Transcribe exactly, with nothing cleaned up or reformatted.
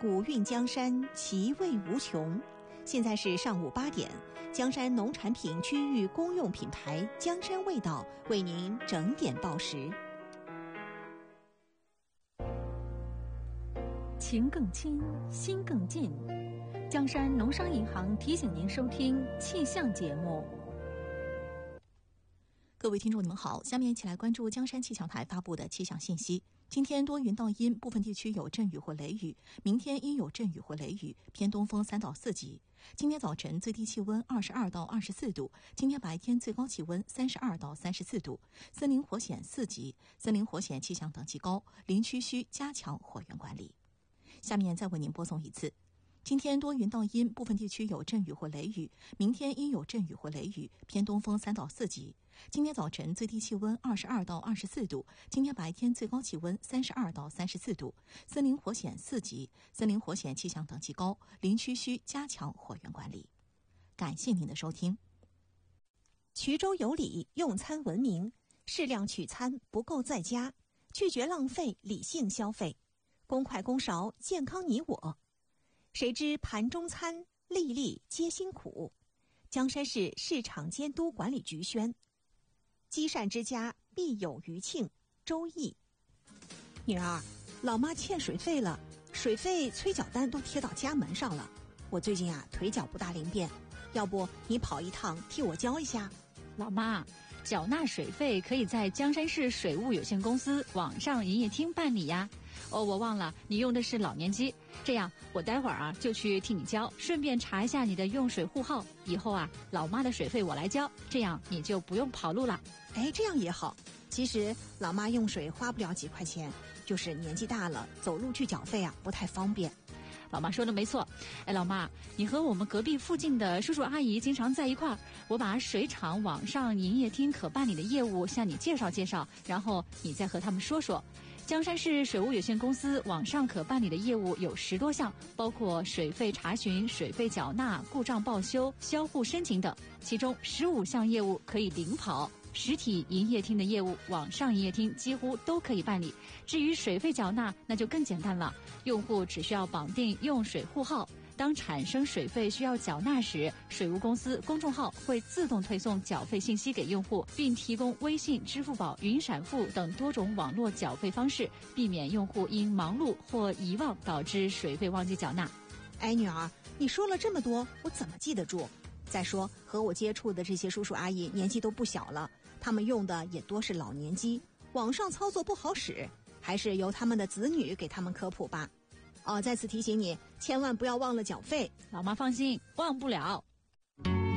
古韵江山，其味无穷。现在是上午八点，江山农产品区域公用品牌江山味道为您整点报时。 情更亲，心更近。江山农商银行提醒您收听气象节目。 各位听众你们好，下面一起来关注江山气象台发布的气象信息。今天多云到阴，部分地区有阵雨或雷雨，明天阴有阵雨或雷雨，偏东风三到四级。今天早晨最低气温二十二到二十四度，今天白天最高气温三十二到三十四度，森林火险四级，森林火险气象等级高，林区需加强火源管理。下面再为您播送一次。今天多云到阴，部分地区有阵雨或雷雨，明天阴有阵雨或雷雨，偏东风三到四级。今天早晨最低气温二十二到二十四度，今天白天最高气温三十二到三十四度，森林火险四级，森林火险气象等级高，林区需加强火源管理。感谢您的收听。 衢州有礼，用餐文明，适量取餐，不够在家，拒绝浪费，理性消费，公筷公勺，健康你我。谁知盘中餐，粒粒皆辛苦。江山市市场监督管理局宣。积善之家必有余庆。周易。女儿，老妈欠水费了，水费催缴单都贴到家门上了。我最近啊腿脚不大灵便，要不你跑一趟替我交一下？ 老妈，缴纳水费可以在江山市水务有限公司网上营业厅办理呀。哦，我忘了，你用的是老年机。这样，我待会儿啊就去替你交，顺便查一下你的用水户号。以后啊，老妈的水费我来交，这样你就不用跑路了。 哎，这样也好。其实老妈用水花不了几块钱，就是年纪大了，走路去缴费啊不太方便。 老妈说的没错。哎，老妈，你和我们隔壁附近的叔叔阿姨经常在一块儿，我把水厂网上营业厅可办理的业务向你介绍介绍，然后你再和他们说说。江山市水务有限公司网上可办理的业务有十多项，包括水费查询、水费缴纳、故障报修、销户申请等，其中十五项业务可以零跑。实体营业厅的业务，网上营业厅几乎都可以办理。至于水费缴纳，那就更简单了，用户只需要绑定用水户号，当产生水费需要缴纳时，水务公司公众号会自动推送缴费信息给用户，并提供微信、支付宝、云闪付等多种网络缴费方式，避免用户因忙碌或遗忘导致水费忘记缴纳。 哎，女儿，你说了这么多，我怎么记得住？再说和我接触的这些叔叔阿姨年纪都不小了，他们用的也多是老年机，网上操作不好使，还是由他们的子女给他们科普吧。哦，再次提醒你，千万不要忘了缴费。 老妈放心，忘不了。